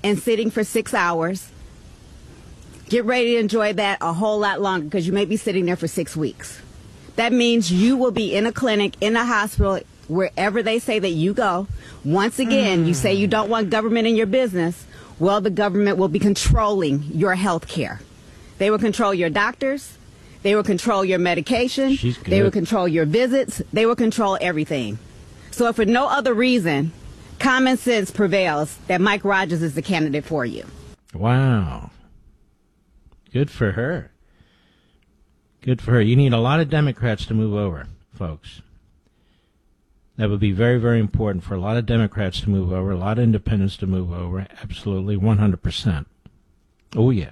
and sitting for 6 hours. Get ready to enjoy that a whole lot longer because you may be sitting there for 6 weeks. That means you will be in a clinic, in a hospital, wherever they say that you go. Once again, you say you don't want government in your business. Well, the government will be controlling your health care. They will control your doctors. They will control your medication. They will control your visits. They will control everything. So if for no other reason, common sense prevails that Mike Rogers is the candidate for you. Wow. Good for her. Good for her. You need a lot of Democrats to move over, folks. That would be very, very important for a lot of Democrats to move over, a lot of independents to move over. Absolutely, 100%. Oh, yeah.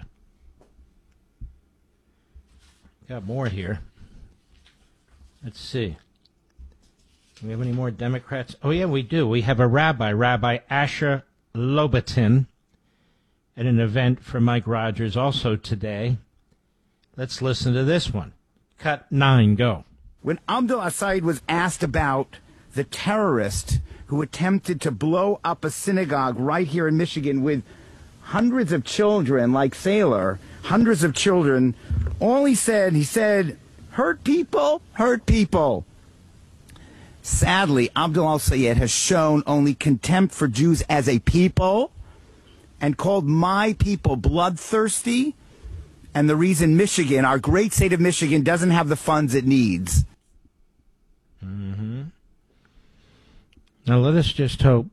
Got more here. Let's see. Do we have any more Democrats? Oh, yeah, we do. We have a rabbi, Rabbi Asher Lobatin, at an event for Mike Rogers also today. Let's listen to this one. Cut 9, go. When Abdul Assaid was asked about the terrorist who attempted to blow up a synagogue right here in Michigan with hundreds of children, like Thaler, hundreds of children, all he said, hurt people, hurt people. Sadly, Abdul al-Sayed has shown only contempt for Jews as a people and called my people bloodthirsty, and the reason Michigan, our great state of Michigan, doesn't have the funds it needs. Mm-hmm. Now, let us just hope.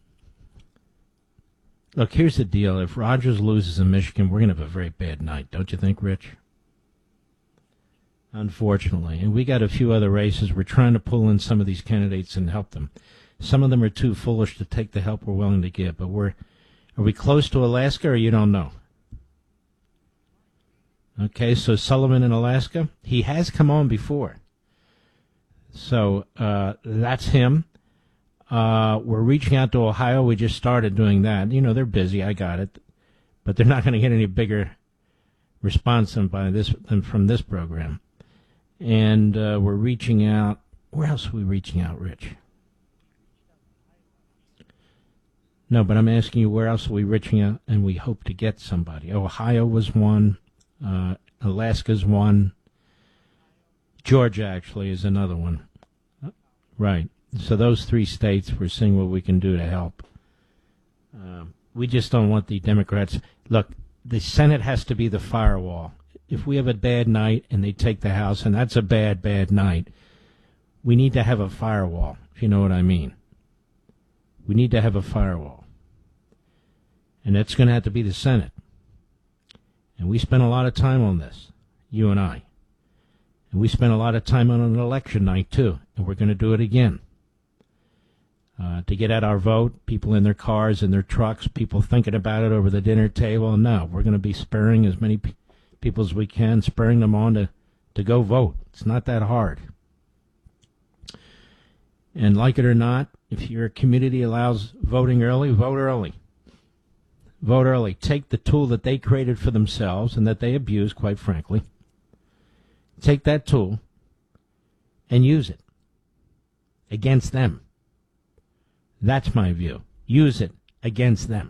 Look, here's the deal. If Rogers loses in Michigan, we're going to have a very bad night. Don't you think, Rich? Unfortunately. And we got a few other races. We're trying to pull in some of these candidates and help them. Some of them are too foolish to take the help we're willing to give. But are we close to Alaska, or you don't know? Okay, so Sullivan in Alaska, he has come on before. So that's him. We're reaching out to Ohio. We just started doing that. You know, they're busy. I got it. But they're not going to get any bigger response than from this program. And we're reaching out. Where else are we reaching out, Rich? No, but I'm asking you, where else are we reaching out? And we hope to get somebody. Ohio was one. Alaska's one. Georgia, actually, is another one. Right. So those 3 states, we're seeing what we can do to help. We just don't want the Democrats. Look, the Senate has to be the firewall. If we have a bad night and they take the House, and that's a bad, bad night, we need to have a firewall, if you know what I mean. We need to have a firewall. And that's going to have to be the Senate. And we spent a lot of time on this, you and I. And we spent a lot of time on an election night, too. And we're going to do it again. To get at our vote, people in their cars, in their trucks, people thinking about it over the dinner table. No, we're going to be spurring as many people as we can, spurring them on to go vote. It's not that hard. And like it or not, if your community allows voting early, vote early. Vote early. Take the tool that they created for themselves and that they abuse, quite frankly. Take that tool and use it against them. That's my view. Use it against them.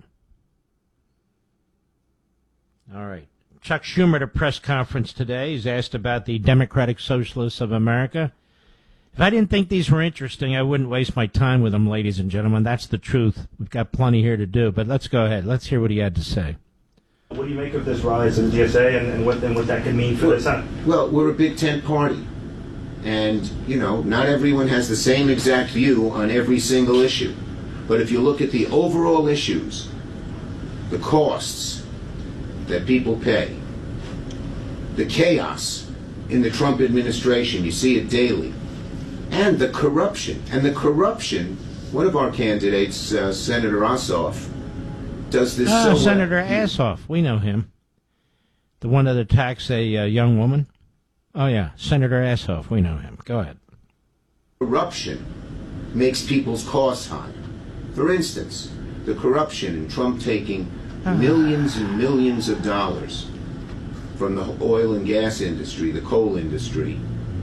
All right. Chuck Schumer at a press conference today. He's asked about the Democratic Socialists of America. If I didn't think these were interesting, I wouldn't waste my time with them, ladies and gentlemen. That's the truth. We've got plenty here to do, but let's go ahead. Let's hear what he had to say. What do you make of this rise in DSA and what that could mean for the Senate? Well, we're a Big Tent party. And, you know, not everyone has the same exact view on every single issue. But if you look at the overall issues, the costs that people pay, the chaos in the Trump administration, you see it daily, and the corruption. And the corruption, one of our candidates, Senator Ossoff, does this so well. Senator Ossoff, we know him. The one that attacks a young woman? Oh, yeah, Senator Ossoff, we know him. Go ahead. Corruption makes people's costs high. For instance, the corruption in Trump taking millions and millions of dollars from the oil and gas industry, the coal industry,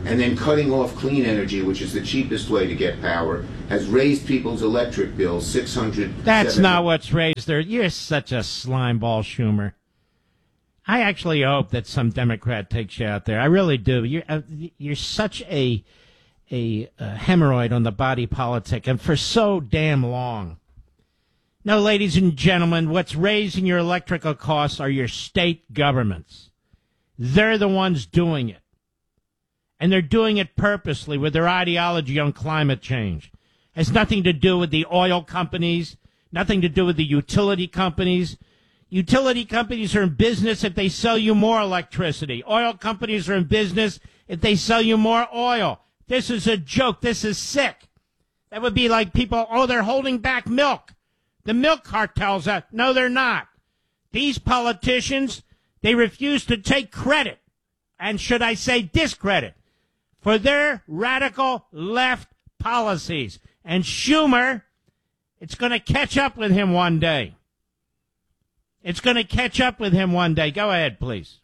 and then cutting off clean energy, which is the cheapest way to get power, has raised people's electric bills $600. That's not what's raised there. You're such a slimeball, Schumer. I actually hope that some Democrat takes you out there. I really do. You're such a hemorrhoid on the body politic, and for so damn long. No, ladies and gentlemen, what's raising your electrical costs are your state governments. They're the ones doing it. And they're doing it purposely with their ideology on climate change. It has nothing to do with the oil companies, nothing to do with the utility companies. Utility companies are in business if they sell you more electricity. Oil companies are in business if they sell you more oil. This is a joke. This is sick. That would be like people, they're holding back milk. The milk cartels are. No, they're not. These politicians, they refuse to take credit, and should I say discredit, for their radical left policies. And Schumer, it's going to catch up with him one day. It's going to catch up with him one day. Go ahead, please.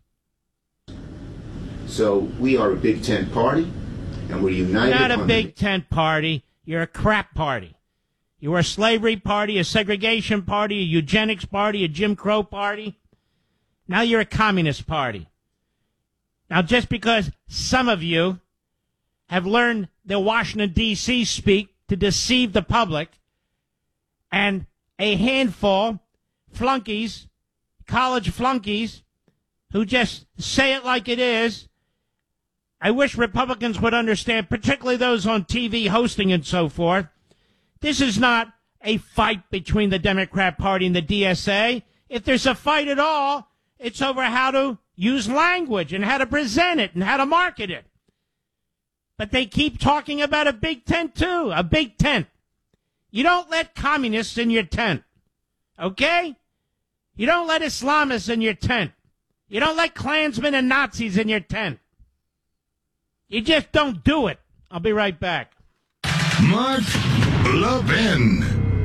So we are a Big Tent party, and we're united. You're not a Big Tent party. You're a crap party. You are a slavery party, a segregation party, a eugenics party, a Jim Crow party. Now you're a communist party. Now, just because some of you have learned the Washington, D.C. speak to deceive the public, and a handful flunkies, college flunkies, who just say it like it is. I wish Republicans would understand, particularly those on TV hosting and so forth. This is not a fight between the Democrat Party and the DSA. If there's a fight at all, it's over how to use language and how to present it and how to market it. But they keep talking about a big tent, too, a big tent. You don't let communists in your tent, okay? You don't let Islamists in your tent. You don't let Klansmen and Nazis in your tent. You just don't do it. I'll be right back. Mark Levin.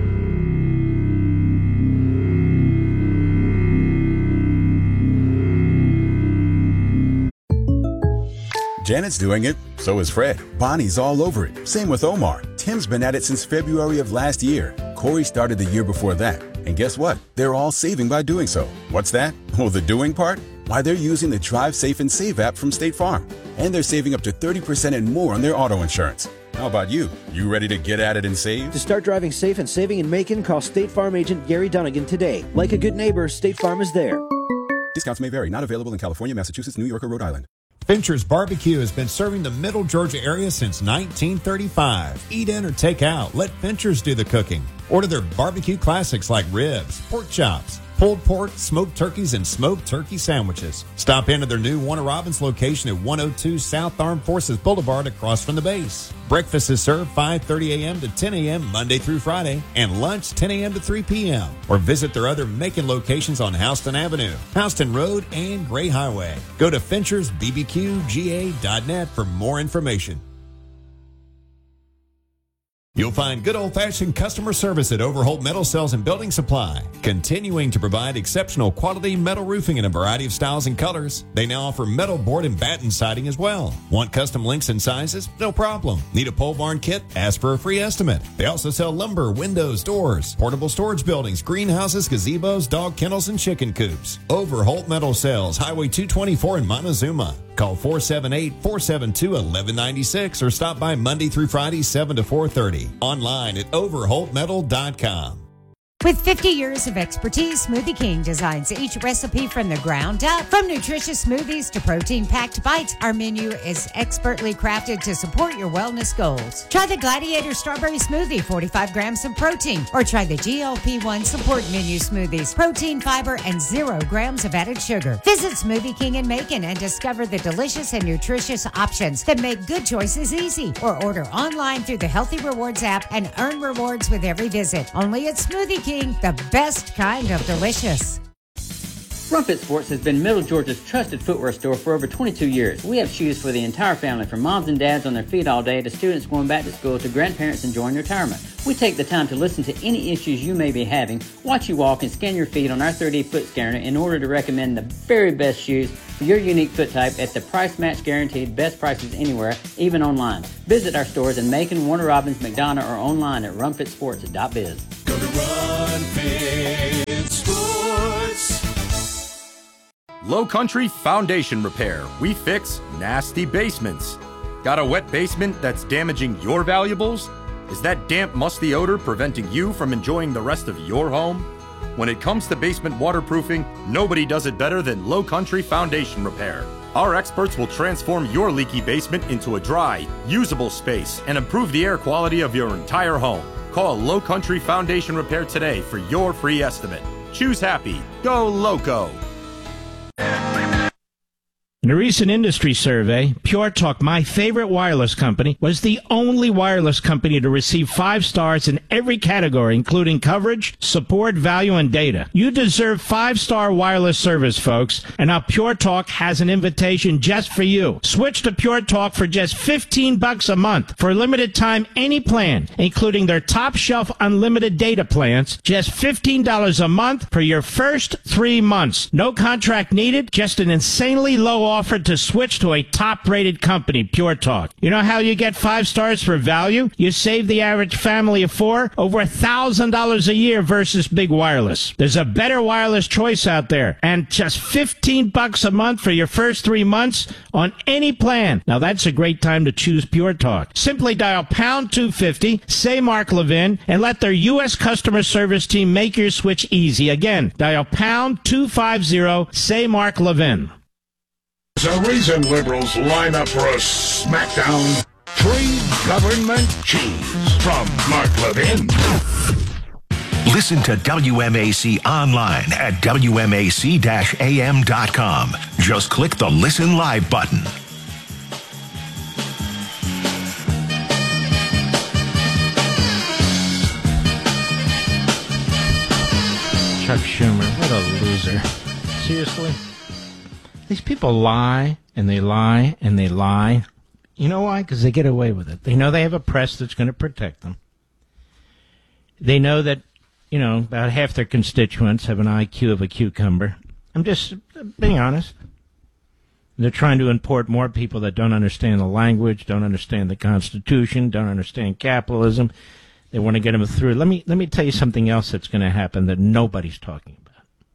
Janet's doing it, so is Fred. Bonnie's all over it. Same with Omar. Tim's been at it since February of last year. Corey started the year before that. And guess what? They're all saving by doing so. What's that? Oh, the doing part? Why, they're using the Drive Safe and Save app from State Farm. And they're saving up to 30% and more on their auto insurance. How about you? You ready to get at it and save? To start driving safe and saving in Macon, call State Farm agent Gary Dunnigan today. Like a good neighbor, State Farm is there. Discounts may vary. Not available in California, Massachusetts, New York, or Rhode Island. Fincher's Barbecue has been serving the Middle Georgia area since 1935. Eat in or take out. Let Fincher's do the cooking. Order their barbecue classics like ribs, pork chops, pulled pork, smoked turkeys, and smoked turkey sandwiches. Stop in at their new Warner Robins location at 102 South Armed Forces Boulevard across from the base. Breakfast is served 5:30 a.m. to 10 a.m. Monday through Friday, and lunch 10 a.m. to 3 p.m. Or visit their other Macon locations on Houston Avenue, Houston Road, and Gray Highway. Go to FinchersBBQGA.net for more information. You'll find good old-fashioned customer service at Overholt Metal Sales and Building Supply, continuing to provide exceptional quality metal roofing in a variety of styles and colors. They now offer metal board and batten siding as well. Want custom links and sizes? No problem. Need a pole barn kit? Ask for a free estimate. They also sell lumber, windows, doors, portable storage buildings, greenhouses, gazebos, dog kennels, and chicken coops. Overholt Metal Sales, Highway 224 in Montezuma. Call 478-472-1196 or stop by Monday through Friday, 7 to 4:30. Online at overholtmetal.com. With 50 years of expertise, Smoothie King designs each recipe from the ground up. From nutritious smoothies to protein-packed bites, our menu is expertly crafted to support your wellness goals. Try the Gladiator Strawberry Smoothie, 45 grams of protein. Or try the GLP-1 Support Menu Smoothies, protein, fiber, and 0 grams of added sugar. Visit Smoothie King in Macon and discover the delicious and nutritious options that make good choices easy. Or order online through the Healthy Rewards app and earn rewards with every visit. Only at Smoothie King, the best kind of delicious. Rumfit Sports has been Middle Georgia's trusted footwear store for over 22 years. We have shoes for the entire family, from moms and dads on their feet all day to students going back to school to grandparents enjoying retirement. We take the time to listen to any issues you may be having, watch you walk, and scan your feet on our 3D foot scanner in order to recommend the very best shoes for your unique foot type at the price match guaranteed best prices anywhere, even online. Visit our stores in Macon, Warner Robins, McDonough, or online at runfitsports.biz. Go to Run Fit Sports. Low Country Foundation Repair. We fix nasty basements. Got a wet basement that's damaging your valuables? Is that damp, musty odor preventing you from enjoying the rest of your home? When it comes to basement waterproofing, nobody does it better than Low Country Foundation Repair. Our experts will transform your leaky basement into a dry, usable space and improve the air quality of your entire home. Call Low Country Foundation Repair today for your free estimate. Choose happy. Go Loco. In a recent industry survey, Pure Talk, my favorite wireless company, was the only wireless company to receive 5 stars in every category, including coverage, support, value, and data. You deserve 5-star wireless service, folks, and now Pure Talk has an invitation just for you. Switch to Pure Talk for just $15 a month. For a limited time, any plan, including their top-shelf unlimited data plans, just $15 a month for your first 3 months. No contract needed, just an insanely low offered to switch to a top-rated company, Pure Talk. You know how you get 5 stars for value? You save the average family of 4 over $1,000 a year versus big wireless. There's a better wireless choice out there, and just $15 a month for your first 3 months on any plan. Now that's a great time to choose Pure Talk. Simply dial pound 250, say Mark Levin, and let their U.S. customer service team make your switch easy. Again, dial pound 250, say Mark Levin. There's a reason liberals line up for a smackdown. Free government cheese from Mark Levin. Listen to WMAC online at WMAC-AM.com. Just click the Listen Live button. Chuck Schumer, what a loser. Seriously? These people lie, and they lie, and they lie. You know why? Because they get away with it. They know they have a press that's going to protect them. They know that, you know, about half their constituents have an IQ of a cucumber. I'm just being honest. They're trying to import more people that don't understand the language, don't understand the Constitution, don't understand capitalism. They want to get them through. Let me tell you something else that's going to happen that nobody's talking about.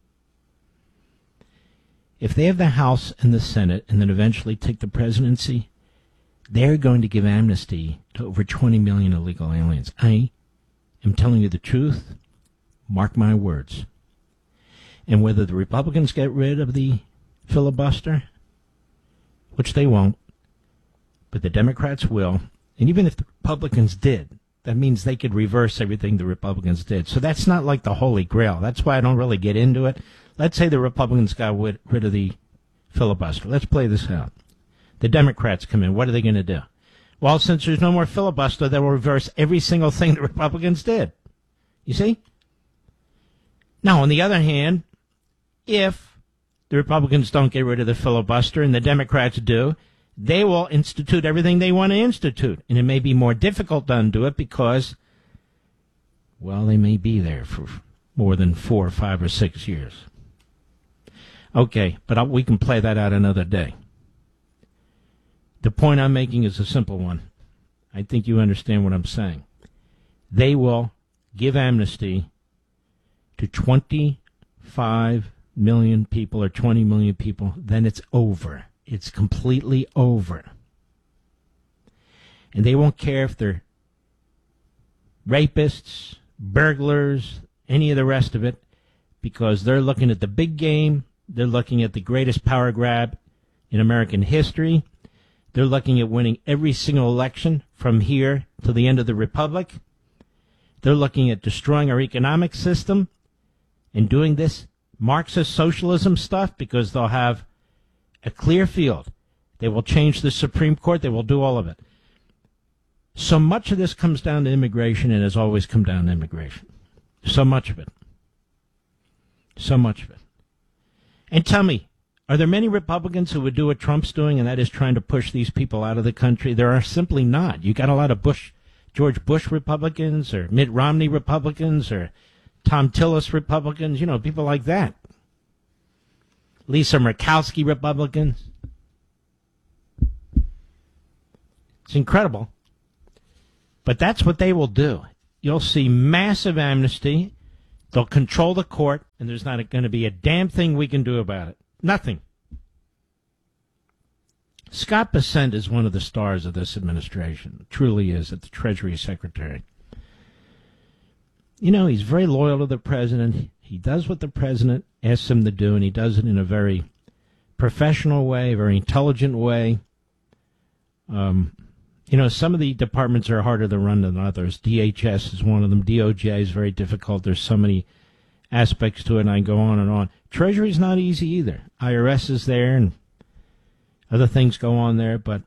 If they have the House and the Senate and then eventually take the presidency, they're going to give amnesty to over 20 million illegal aliens. I am telling you the truth. Mark my words. And whether the Republicans get rid of the filibuster, which they won't, but the Democrats will, and even if the Republicans did, that means they could reverse everything the Republicans did. So that's not like the Holy Grail. That's why I don't really get into it. Let's say the Republicans got rid of the filibuster. Let's play this out. The Democrats come in. What are they going to do? Well, since there's no more filibuster, they will reverse every single thing the Republicans did. You see? Now, on the other hand, if the Republicans don't get rid of the filibuster and the Democrats do, they will institute everything they want to institute. And it may be more difficult to undo it because, well, they may be there for more than 4, 5, or 6 years. Okay, but we can play that out another day. The point I'm making is a simple one. I think you understand what I'm saying. They will give amnesty to 25 million people or 20 million people, then it's over. It's completely over. And they won't care if they're rapists, burglars, any of the rest of it, because they're looking at the big game. They're looking at the greatest power grab in American history. They're looking at winning every single election from here to the end of the Republic. They're looking at destroying our economic system and doing this Marxist socialism stuff because they'll have a clear field. They will change the Supreme Court. They will do all of it. So much of this comes down to immigration and has always come down to immigration. So much of it. So much of it. And tell me, are there many Republicans who would do what Trump's doing, and that is trying to push these people out of the country? There are simply not. You got a lot of George Bush Republicans, or Mitt Romney Republicans, or Tom Tillis Republicans, people like that. Lisa Murkowski Republicans. It's incredible. But that's what they will do. You'll see massive amnesty. They'll control the court, and there's not going to be a damn thing we can do about it. Nothing. Scott Bessent is one of the stars of this administration. Truly is, at the Treasury Secretary. He's very loyal to the president. He does what the president asks him to do, and he does it in a very professional way, a very intelligent way. Some of the departments are harder to run than others. DHS is one of them. DOJ is very difficult. There's so many aspects to it, and I go on and on. Treasury's not easy either. IRS is there, and other things go on there, but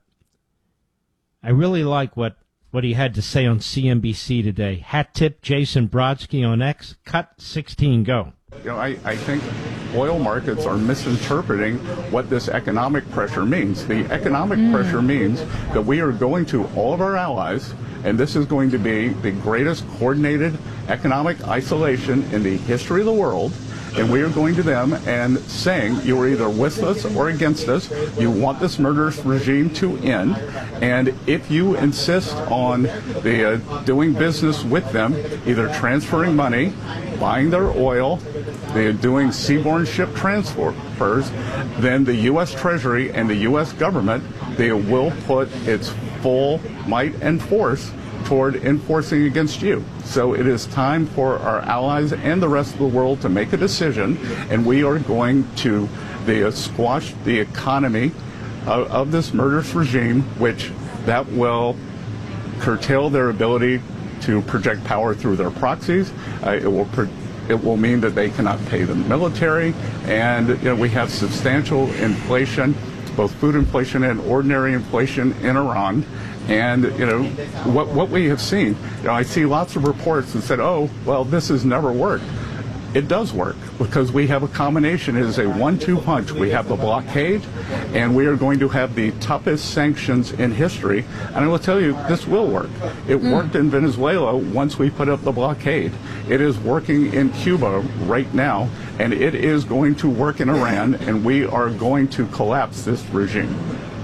I really like what he had to say on CNBC today. Hat tip Jason Brodsky on X. Cut 16, go. I think oil markets are misinterpreting what this economic pressure means. The economic pressure means that we are going to all of our allies, and this is going to be the greatest coordinated economic isolation in the history of the world. And we are going to them and saying, you are either with us or against us. You want this murderous regime to end. And if you insist on doing business with them, either transferring money, buying their oil, doing seaborne ship transfers, then the U.S. Treasury and the U.S. government, they will put its full might and force toward enforcing against you. So it is time for our allies and the rest of the world to make a decision, and we are going to squash the economy of this murderous regime, which that will curtail their ability to project power through their proxies. It will mean that they cannot pay the military, and we have substantial inflation, both food inflation and ordinary inflation in Iran. And, what we have seen, I see lots of reports that said, oh, well, this has never worked. It does work because we have a combination. It is a 1-2 punch. We have the blockade, and we are going to have the toughest sanctions in history. And I will tell you, this will work. It worked in Venezuela once we put up the blockade. It is working in Cuba right now, and it is going to work in Iran, and we are going to collapse this regime.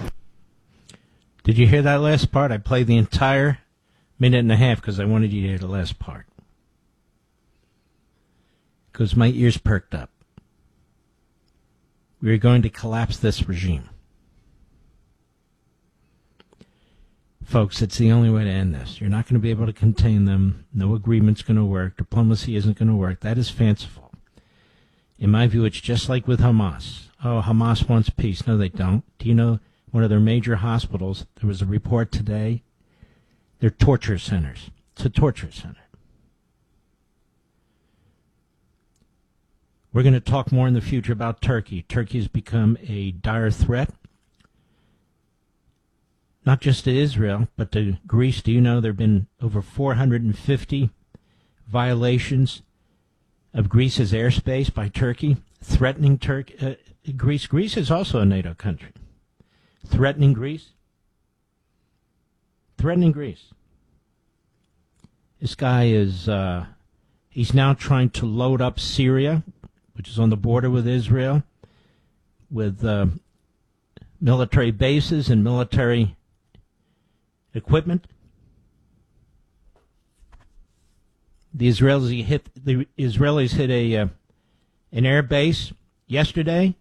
Did you hear that last part? I played the entire minute and a half because I wanted you to hear the last part. Because my ears perked up. We are going to collapse this regime. Folks, it's the only way to end this. You're not going to be able to contain them. No agreement's going to work. Diplomacy isn't going to work. That is fanciful. In my view, it's just like with Hamas. Oh, Hamas wants peace. No, they don't. Do you know one of their major hospitals, there was a report today, they're torture centers. It's a torture center. We're going to talk more in the future about Turkey. Turkey has become a dire threat, not just to Israel, but to Greece. Do you know there have been over 450 violations of Greece's airspace by Turkey, threatening Greece? Greece is also a NATO country. Threatening Greece? Threatening Greece. This guy is, he's now trying to load up Syria, which is on the border with Israel, with military bases and military equipment. The Israelis hit an air base yesterday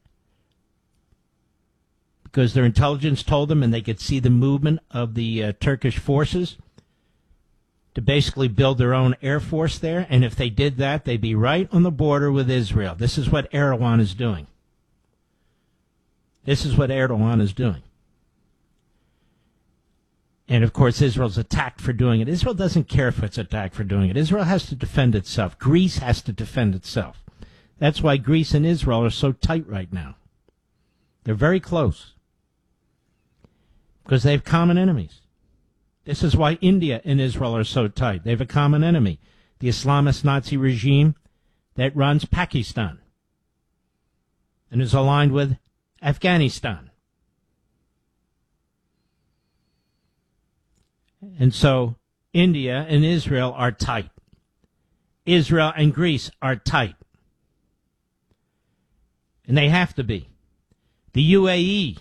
because their intelligence told them, and they could see the movement of the Turkish forces to basically build their own air force there. And if they did that, they'd be right on the border with Israel. This is what Erdogan is doing. This is what Erdogan is doing. And, of course, Israel's attacked for doing it. Israel doesn't care if it's attacked for doing it. Israel has to defend itself. Greece has to defend itself. That's why Greece and Israel are so tight right now. They're very close because they have common enemies. This is why India and Israel are so tight. They have a common enemy, the Islamist Nazi regime that runs Pakistan. and is aligned with Afghanistan. And so India and Israel are tight. Israel and Greece are tight. And they have to be. The UAE,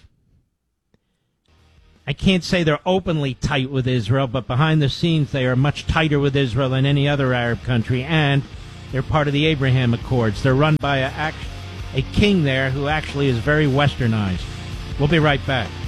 I can't say they're openly tight with Israel, but behind the scenes they are much tighter with Israel than any other Arab country, and they're part of the Abraham Accords. They're run by a king there who actually is very westernized. We'll be right back.